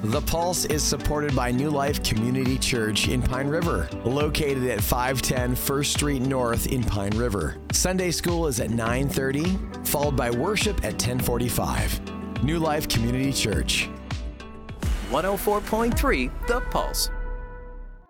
The Pulse is supported by New Life Community Church in Pine River, located at 510 First Street North in Pine River. Sunday school is at 9:30, followed by worship at 10:45. New Life Community Church. 104.3 The Pulse.